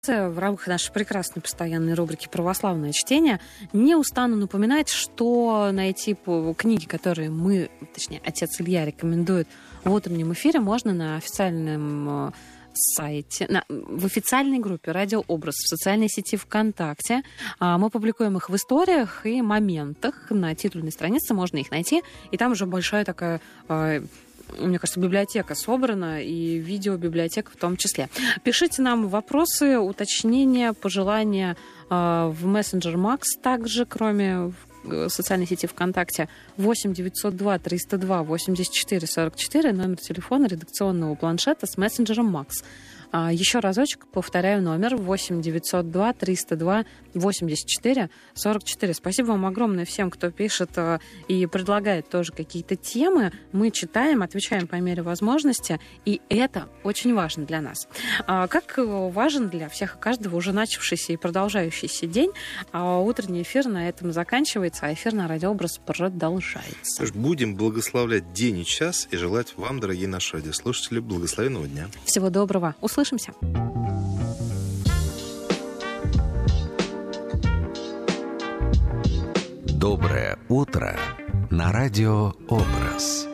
В рамках нашей прекрасной постоянной рубрики «Православное чтение» не устану напоминать, что найти книги, которые отец Илья рекомендует в утреннем эфире, можно на официальном сайте, в официальной группе «Радио Образ» в социальной сети ВКонтакте. Мы публикуем их в историях и моментах. На титульной странице можно их найти. И там уже большая такая... мне кажется, библиотека собрана, и видеобиблиотека в том числе. Пишите нам вопросы, уточнения, пожелания в мессенджер Макс, также, кроме социальной сети ВКонтакте, 8 902 302 84 44, номер телефона редакционного планшета с мессенджером Макс. Еще разочек повторяю номер 8 902 302 84 44. Спасибо вам огромное всем, кто пишет и предлагает тоже какие-то темы. Мы читаем, отвечаем по мере возможности, и это очень важно для нас. Как важен для всех и каждого уже начавшийся и продолжающийся день. Утренний эфир на этом заканчивается, а эфир на Радиообраз продолжается. Будем благословлять день и час и желать вам, дорогие наши радиослушатели, благословенного дня. Всего доброго. Услышимся. Доброе утро на Радио Образ.